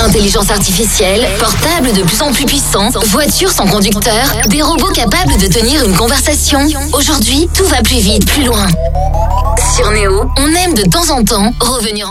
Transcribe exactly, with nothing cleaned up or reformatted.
Intelligence artificielle, portables de plus en plus puissants, voitures sans conducteur, des robots capables de tenir une conversation. Aujourd'hui, tout va plus vite, plus loin. Sur Néo, on aime de temps en temps revenir